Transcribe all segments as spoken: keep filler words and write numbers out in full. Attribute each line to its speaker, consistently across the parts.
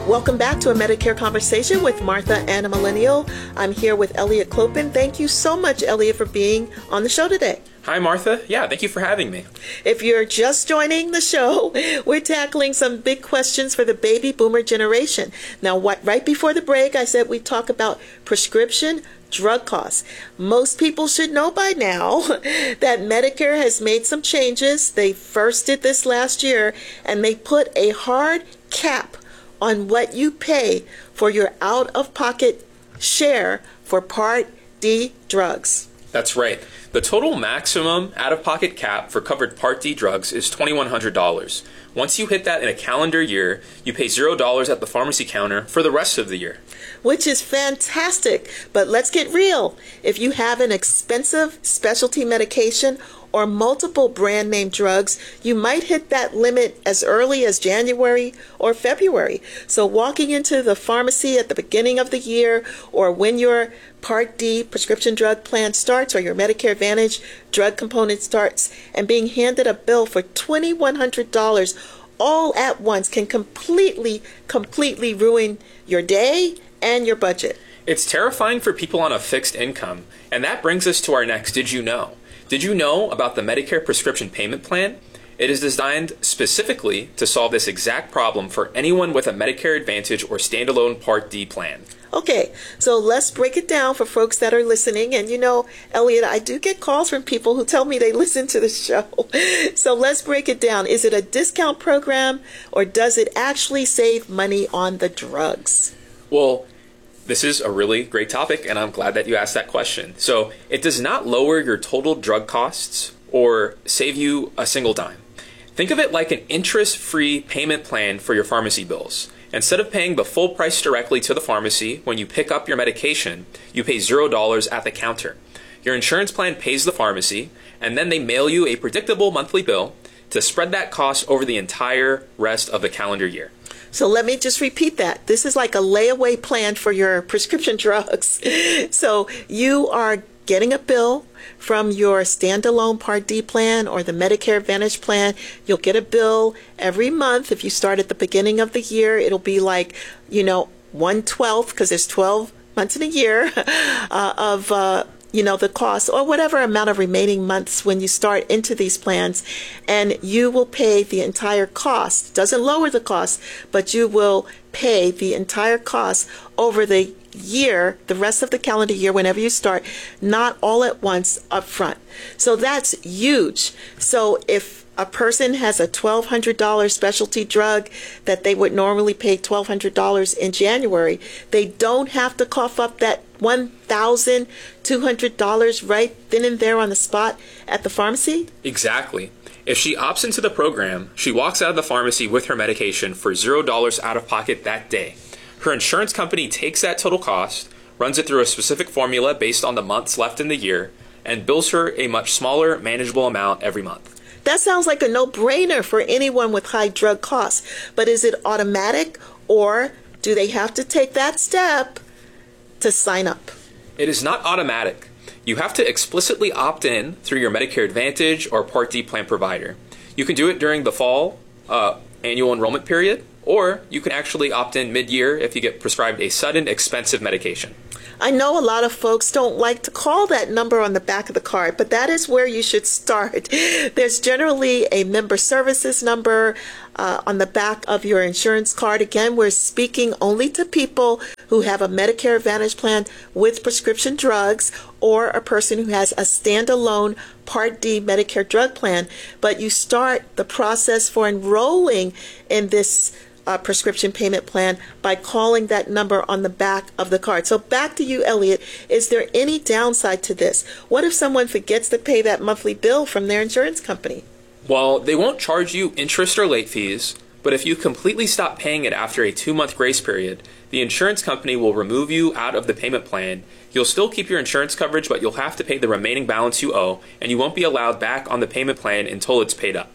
Speaker 1: Welcome back to a Medicare Conversation with Martha and a Millennial. I'm here with Elliot Clopin. Thank you so much, Elliot, for being on the show today.
Speaker 2: Hi, Martha. Yeah, thank you for having me.
Speaker 1: If you're just joining the show, we're tackling some big questions for the baby boomer generation. Now, what, right before the break, I said we'd talk about prescription drug costs. Most people should know by now that Medicare has made some changes. They first did this last year, and they put a hard cap on what you pay for your out-of-pocket share for Part D drugs.
Speaker 2: That's right. The total maximum out-of-pocket cap for covered Part D drugs is two thousand one hundred dollars. Once you hit that in a calendar year, you pay zero dollars at the pharmacy counter for the rest of the year.
Speaker 1: Which is fantastic, but let's get real. If you have an expensive specialty medication or multiple brand name drugs, you might hit that limit as early as January or February. So walking into the pharmacy at the beginning of the year, or when your Part D prescription drug plan starts or your Medicare Advantage drug component starts, and being handed a bill for two thousand one hundred dollars all at once can completely, completely ruin your day and your budget.
Speaker 2: It's terrifying for people on a fixed income, and that brings us to our next Did You Know? Did you know about the Medicare Prescription Payment Plan? It is designed specifically to solve this exact problem for anyone with a Medicare Advantage or standalone Part D plan.
Speaker 1: Okay, so let's break it down for folks that are listening. And you know, Elliot, I do get calls from people who tell me they listen to the show. So let's break it down. Is it a discount program, or does it actually save money on the drugs?
Speaker 2: Well, this is a really great topic, and I'm glad that you asked that question. So it does not lower your total drug costs or save you a single dime. Think of it like an interest-free payment plan for your pharmacy bills. Instead of paying the full price directly to the pharmacy when you pick up your medication, you pay zero dollars at the counter. Your insurance plan pays the pharmacy, and then they mail you a predictable monthly bill to spread that cost over the entire rest of the calendar year.
Speaker 1: So let me just repeat that. This is like a layaway plan for your prescription drugs. So you are getting a bill from your standalone Part D plan or the Medicare Advantage plan. You'll get a bill every month. If you start at the beginning of the year, it'll be like, you know, one twelfth, because there's twelve months in a year, uh, of uh, you know, the cost, or whatever amount of remaining months when you start into these plans, and you will pay the entire cost. Doesn't lower the cost, but you will pay the entire cost over the year, the rest of the calendar year, whenever you start, not all at once up front. So that's huge. So if a person has a twelve hundred dollars specialty drug that they would normally pay twelve hundred dollars in January, they don't have to cough up that one thousand two hundred dollars right then and there on the spot at the pharmacy?
Speaker 2: Exactly. If she opts into the program, she walks out of the pharmacy with her medication for zero dollars out of pocket that day. Her insurance company takes that total cost, runs it through a specific formula based on the months left in the year, and bills her a much smaller, manageable amount every month.
Speaker 1: That sounds like a no-brainer for anyone with high drug costs. But is it automatic, or do they have to take that step to sign up?
Speaker 2: It is not automatic. You have to explicitly opt in through your Medicare Advantage or Part D plan provider. You can do it during the fall uh, annual enrollment period, or you can actually opt in mid-year if you get prescribed a sudden expensive medication.
Speaker 1: I know a lot of folks don't like to call that number on the back of the card, but that is where you should start. There's generally a member services number uh, on the back of your insurance card. Again, we're speaking only to people who have a Medicare Advantage plan with prescription drugs, or a person who has a standalone Part D Medicare drug plan. But you start the process for enrolling in this Uh, prescription payment plan by calling that number on the back of the card. So back to you, Elliot. Is there any downside to this? What if someone forgets to pay that monthly bill from their insurance company?
Speaker 2: Well, they won't charge you interest or late fees, but if you completely stop paying it after a two-month grace period, the insurance company will remove you out of the payment plan. You'll still keep your insurance coverage, but you'll have to pay the remaining balance you owe, and you won't be allowed back on the payment plan until it's paid up.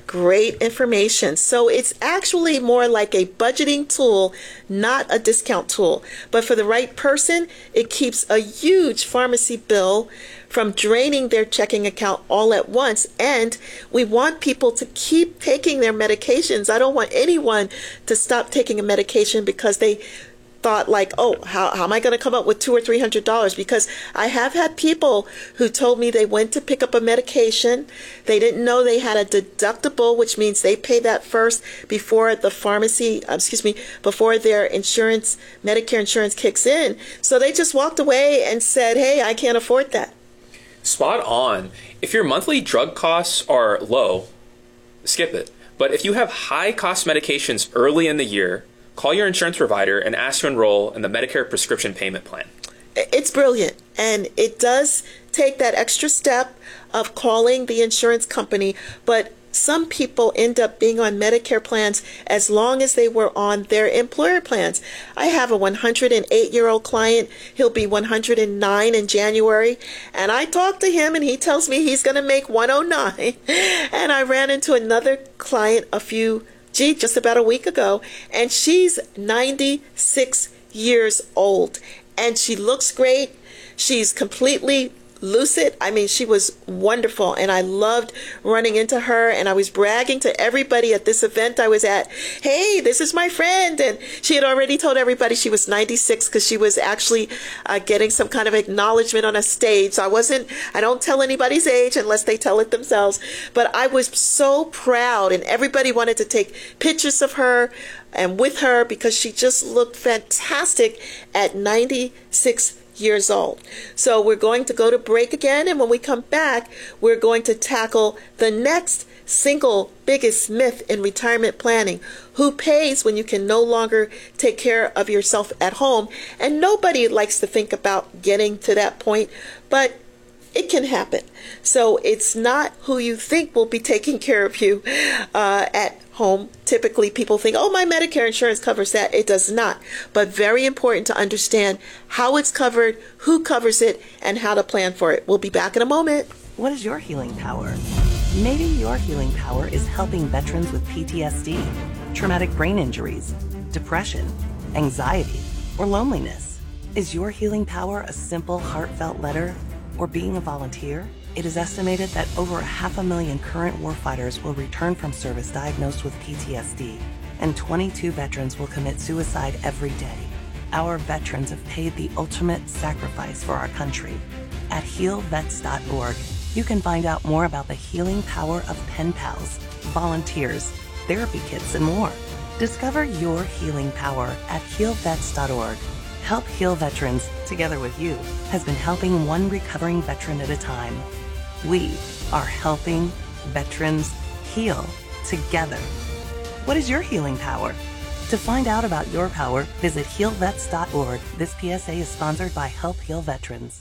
Speaker 1: Great information. So it's actually more like a budgeting tool, not a discount tool. But for the right person, it keeps a huge pharmacy bill from draining their checking account all at once. And we want people to keep taking their medications. I don't want anyone to stop taking a medication because they thought like, oh, how, how am I going to come up with two or three hundred dollars? Because I have had people who told me they went to pick up a medication. They didn't know they had a deductible, which means they pay that first before the pharmacy, uh, excuse me, before their insurance, Medicare insurance kicks in. So they just walked away and said, hey, I can't afford that.
Speaker 2: Spot on. If your monthly drug costs are low, skip it. But if you have high cost medications early in the year, call your insurance provider and ask to enroll in the Medicare prescription payment plan.
Speaker 1: It's brilliant. And it does take that extra step of calling the insurance company. But some people end up being on Medicare plans as long as they were on their employer plans. I have a one hundred eight-year-old client. He'll be one hundred nine in January. And I talked to him and he tells me he's going to make one oh nine. And I ran into another client a few Gee, just about a week ago, and she's ninety-six years old, and she looks great. She's completely lucid. I mean, she was wonderful, and I loved running into her, and I was bragging to everybody at this event I was at, hey, this is my friend, and she had already told everybody she was ninety-six because she was actually uh, getting some kind of acknowledgement on a stage. So I wasn't, I don't tell anybody's age unless they tell it themselves, but I was so proud, and everybody wanted to take pictures of her and with her because she just looked fantastic at ninety-six years old. So we're going to go to break again, and when we come back, we're going to tackle the next single biggest myth in retirement planning. Who pays when you can no longer take care of yourself at home? And nobody likes to think about getting to that point, but it can happen. So it's not who you think will be taking care of you uh, at home. Typically people think, oh, my Medicare insurance covers that. It does not. But very important to understand how it's covered, who covers it, and how to plan for it. We'll be back in a moment.
Speaker 3: What is your healing power? Maybe your healing power is helping veterans with P T S D, traumatic brain injuries, depression, anxiety, or loneliness. Is your healing power a simple, heartfelt letter or being a volunteer? It is estimated that over a half a million current warfighters will return from service diagnosed with P T S D, and twenty-two veterans will commit suicide every day. Our veterans have paid the ultimate sacrifice for our country. At heal vets dot org, you can find out more about the healing power of pen pals, volunteers, therapy kits, and more. Discover your healing power at heal vets dot org. Help Heal Veterans, together with you, has been helping one recovering veteran at a time. We are helping veterans heal together. What is your healing power? To find out about your power, visit heal vets dot org. This P S A is sponsored by Help Heal Veterans.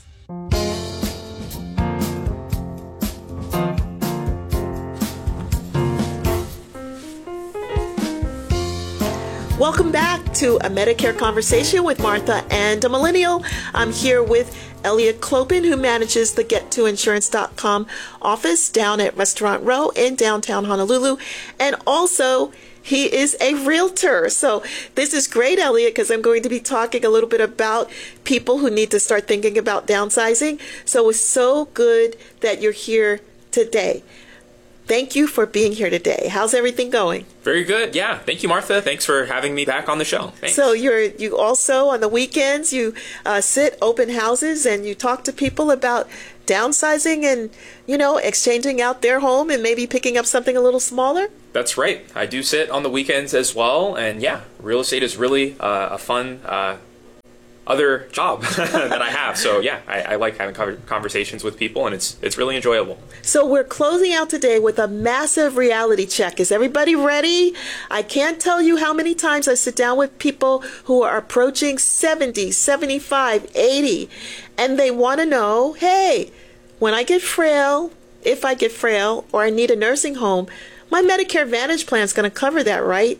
Speaker 1: Welcome back to a Medicare Conversation with Martha and a Millennial. I'm here with Elliot Clopin, who manages the get to insurance dot com office down at Restaurant Row in downtown Honolulu. And also, he is a realtor. So this is great, Elliot, because I'm going to be talking a little bit about people who need to start thinking about downsizing. So it's so good that you're here today. Thank you for being here today. How's everything going?
Speaker 2: Very good. Yeah. Thank you, Martha. Thanks for having me back on the show. Thanks.
Speaker 1: So you're you also on the weekends you uh, sit open houses and you talk to people about downsizing and, you know, exchanging out their home and maybe picking up something a little smaller?
Speaker 2: That's right. I do sit on the weekends as well. And yeah, real estate is really uh, a fun uh, other job that I have. So yeah, I, I like having conversations with people, and it's it's really enjoyable.
Speaker 1: So we're closing out today with a massive reality check. Is everybody ready? I can't tell you how many times I sit down with people who are approaching seventy, seventy-five, eighty, and they want to know, hey, when I get frail, if I get frail, or I need a nursing home, my Medicare Advantage plan is going to cover that, right?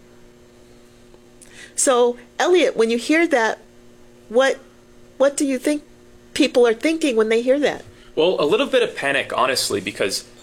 Speaker 1: So, Elliot, when you hear that, What what do you think people are thinking when they hear that?
Speaker 2: Well, a little bit of panic, honestly, because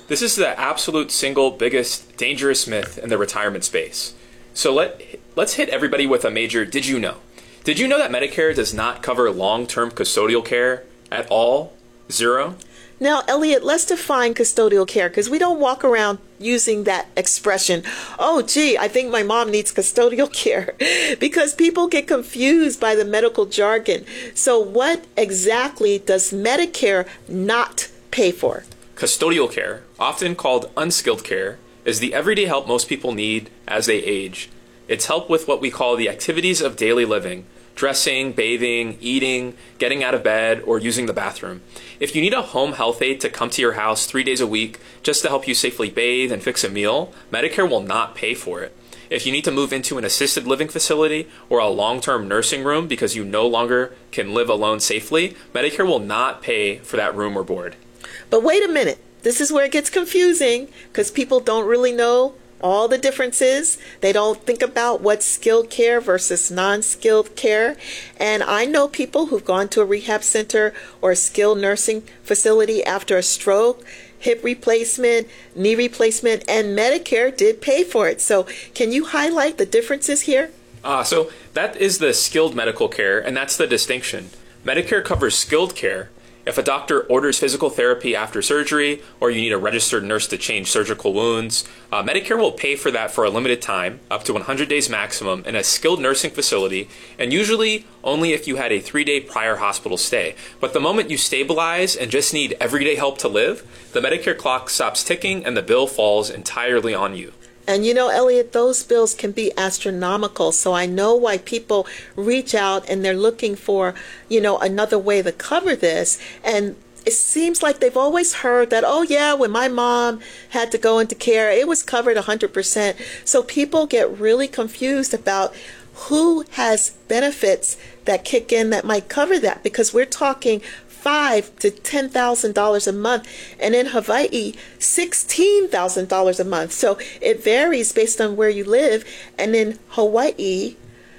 Speaker 2: This is the absolute single biggest dangerous myth in the retirement space. So let, let's hit everybody with a major did you know. Did you know that Medicare does not cover long-term custodial care at all? Zero?
Speaker 1: Now, Elliot, let's define custodial care because we don't walk around using that expression. Oh, gee, I think my mom needs custodial care because people get confused by the medical jargon. So what exactly does Medicare not pay for?
Speaker 2: Custodial care, often called unskilled care, is the everyday help most people need as they age. It's help with what we call the activities of daily living. Dressing, bathing, eating, getting out of bed, or using the bathroom. If you need a home health aide to come to your house three days a week just to help you safely bathe and fix a meal, Medicare will not pay for it. If you need to move into an assisted living facility or a long-term nursing room because you no longer can live alone safely, Medicare will not pay for that room or board.
Speaker 1: But wait a minute. This is where it gets confusing because people don't really know all the differences. They don't think about what's skilled care versus non-skilled care. And I know people who've gone to a rehab center or a skilled nursing facility after a stroke, hip replacement, knee replacement, and Medicare did pay for it. So can you highlight the differences here?
Speaker 2: Uh, so that is the skilled medical care, and that's the distinction. Medicare covers skilled care. If a doctor orders physical therapy after surgery, or you need a registered nurse to change surgical wounds, uh, Medicare will pay for that for a limited time, up to one hundred days maximum, in a skilled nursing facility, and usually only if you had a three-day prior hospital stay. But the moment you stabilize and just need everyday help to live, the Medicare clock stops ticking and the bill falls entirely on you.
Speaker 1: And you know, Elliot, those bills can be astronomical. So I know why people reach out and they're looking for, you know, another way to cover this. And it seems like they've always heard that, oh, yeah, when my mom had to go into care, it was covered one hundred percent. So people get really confused about who has benefits that kick in that might cover that, because we're talking five to ten thousand dollars a month, and in Hawaii, sixteen thousand dollars a month. So it varies based on where you live. And in Hawaii,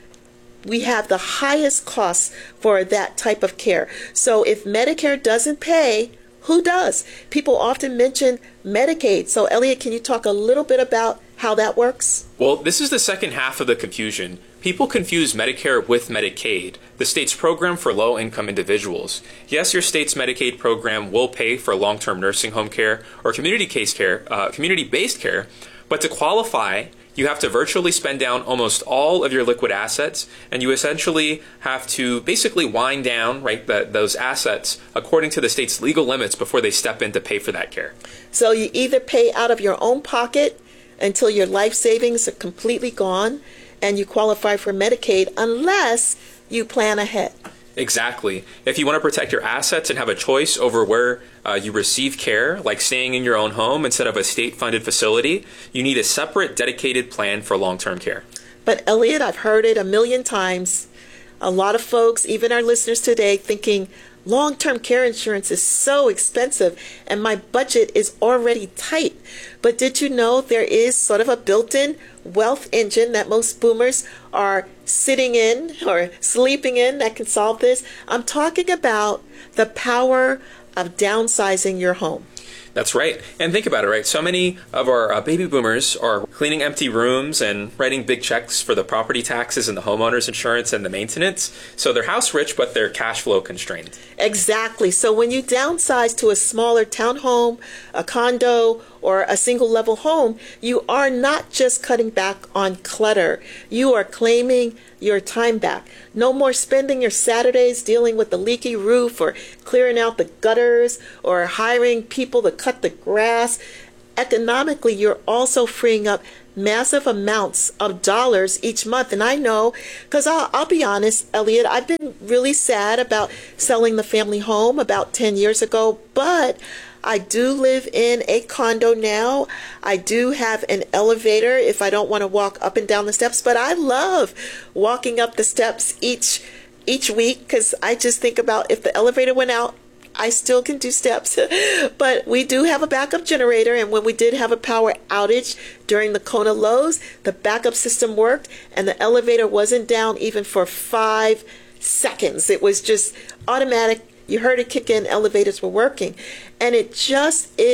Speaker 1: we have the highest costs for that type of care. So if Medicare doesn't pay, who does? People often mention Medicaid. So Elliot, can you talk a little bit about how that works?
Speaker 2: Well, this is the second half of the confusion. People confuse Medicare with Medicaid, the state's program for low-income individuals. Yes, your state's Medicaid program will pay for long-term nursing home care or community case care, uh, community-based care, but to qualify, you have to virtually spend down almost all of your liquid assets, and you essentially have to basically wind down right the, those assets according to the state's legal limits before they step in to pay for that care.
Speaker 1: So you either pay out of your own pocket until your life savings are completely gone, and you qualify for Medicaid unless you plan ahead.
Speaker 2: Exactly. If you want to protect your assets and have a choice over where uh, you receive care, like staying in your own home instead of a state-funded facility, you need a separate, dedicated plan for long-term care.
Speaker 1: But Elliot, I've heard it a million times. A lot of folks, even our listeners today, thinking long-term care insurance is so expensive and my budget is already tight. But did you know there is sort of a built-in wealth engine that most boomers are sitting in or sleeping in that can solve this? I'm talking about the power of downsizing your home.
Speaker 2: That's right. And think about it, right? So many of our uh, baby boomers are cleaning empty rooms and writing big checks for the property taxes and the homeowner's insurance and the maintenance. So they're house rich, but they're cash flow constrained.
Speaker 1: Exactly. So when you downsize to a smaller townhome, a condo, or a single level home, you are not just cutting back on clutter. You are claiming your time back. No more spending your Saturdays dealing with the leaky roof or clearing out the gutters or hiring people to cut the grass. Economically, you're also freeing up massive amounts of dollars each month. And I know, because I'll, I'll be honest, Elliot, I've been really sad about selling the family home about ten years ago, but I do live in a condo now. I do have an elevator if I don't want to walk up and down the steps, but I love walking up the steps each each week because I just think about if the elevator went out, I still can do steps. But we do have a backup generator, and when we did have a power outage during the Kona lows, the backup system worked and the elevator wasn't down even for five seconds. It was just automatic. You heard it kick in, elevators were working. And it just is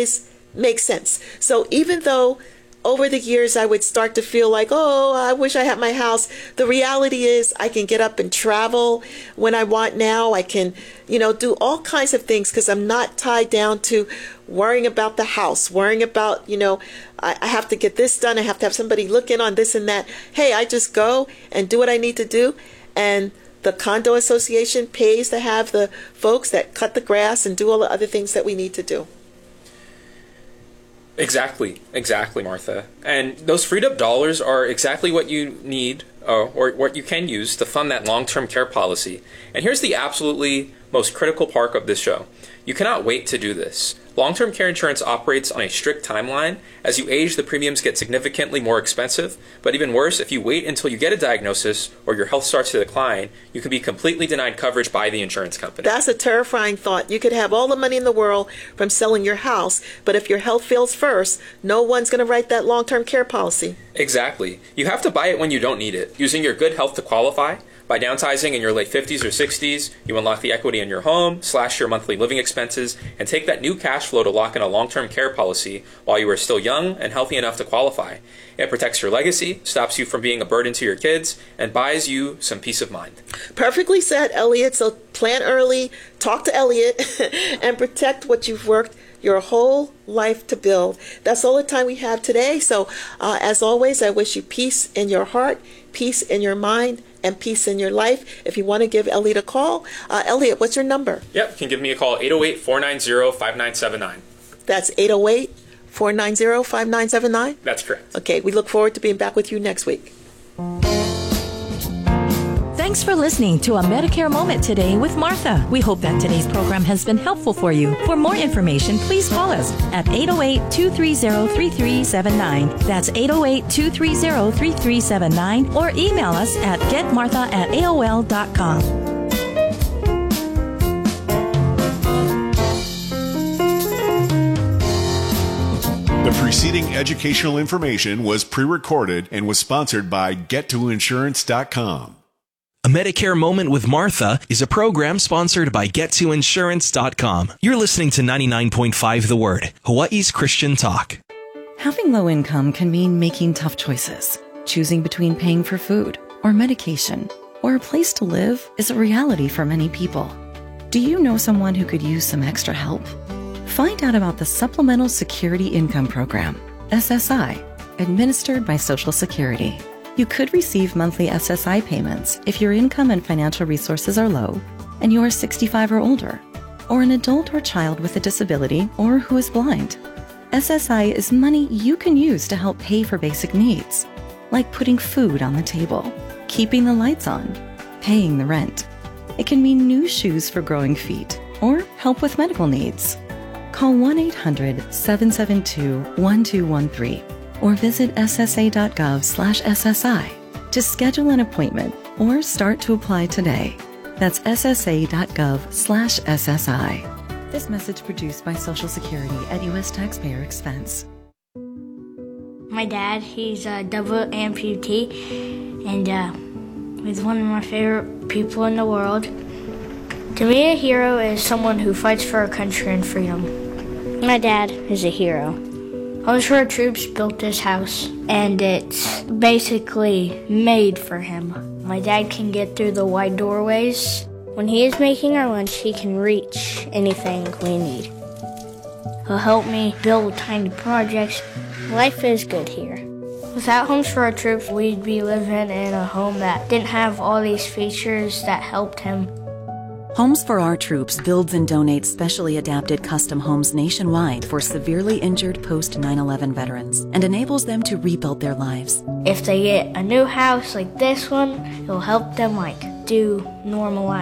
Speaker 1: makes sense. So even though over the years I would start to feel like, oh, I wish I had my house, the reality is I can get up and travel when I want now. I can, you know, do all kinds of things because I'm not tied down to worrying about the house, worrying about, you know, I, I have to get this done. I have to have somebody look in on this and that. Hey, I just go and do what I need to do. And the condo association pays to have the folks that cut the grass and do all the other things that we need to do.
Speaker 2: Exactly, exactly, Martha. And those freed up dollars are exactly what you need uh, or what you can use to fund that long-term care policy. And here's the absolutely most critical part of this show. You cannot wait to do this. Long-term care insurance operates on a strict timeline. As you age, the premiums get significantly more expensive. But even worse, if you wait until you get a diagnosis or your health starts to decline, you can be completely denied coverage by the insurance company.
Speaker 1: That's a terrifying thought. You could have all the money in the world from selling your house, but if your health fails first, no one's going to write that long-term care policy.
Speaker 2: Exactly. You have to buy it when you don't need it, using your good health to qualify. By downsizing in your late fifties or sixties, you unlock the equity in your home, slash your monthly living expenses, and take that new cash flow to lock in a long-term care policy while you are still young and healthy enough to qualify. It protects your legacy, stops you from being a burden to your kids, and buys you some peace of mind.
Speaker 1: Perfectly said, Elliot. So plan early, talk to Elliot, and protect what you've worked your whole life to build. That's all the time we have today. So uh, as always, I wish you peace in your heart, peace in your mind, and peace in your life. If you want to give Elliot a call, uh, Elliot, what's your number?
Speaker 2: Yep, you can give me a call, eight oh eight, four nine zero, five nine seven nine.
Speaker 1: That's eight oh eight, four nine zero, five nine seven nine?
Speaker 2: That's correct.
Speaker 1: Okay, we look forward to being back with you next week.
Speaker 4: Thanks for listening to A Medicare Moment today with Martha. We hope that today's program has been helpful for you. For more information, please call us at eight oh eight, two three zero, three three seven nine. That's eight oh eight, two three zero, three three seven nine, or email us at getmartha at A O L dot com.
Speaker 5: The preceding educational information was pre-recorded and was sponsored by get to insurance dot com.
Speaker 6: A Medicare Moment with Martha is a program sponsored by get to insurance dot com. You're listening to ninety-nine point five The Word, Hawaii's Christian talk.
Speaker 7: Having low income can mean making tough choices. Choosing between paying for food or medication or a place to live is a reality for many people. Do you know someone who could use some extra help? Find out about the Supplemental Security Income Program, S S I, administered by Social Security. You could receive monthly S S I payments if your income and financial resources are low and you are sixty-five or older, or an adult or child with a disability or who is blind. S S I is money you can use to help pay for basic needs, like putting food on the table, keeping the lights on, paying the rent. It can mean new shoes for growing feet or help with medical needs. Call one eight hundred, seven seven two, one two one three or visit S S A dot gov slash S S I to schedule an appointment or start to apply today. That's S S A dot gov slash S S I. This message produced by Social Security at U S taxpayer expense.
Speaker 8: My dad, he's a double amputee, and uh, he's one of my favorite people in the world. To me, a hero is someone who fights for our country and freedom. My dad is a hero. Homes for Our Troops built this house, and it's basically made for him. My dad can get through the wide doorways. When he is making our lunch, he can reach anything we need. He'll help me build tiny projects. Life is good here. Without Homes for Our Troops, we'd be living in a home that didn't have all these features that helped him.
Speaker 9: Homes for Our Troops builds and donates specially adapted custom homes nationwide for severely injured post nine eleven veterans and enables them to rebuild their lives.
Speaker 8: If they get a new house like this one, it'll help them like do normal life.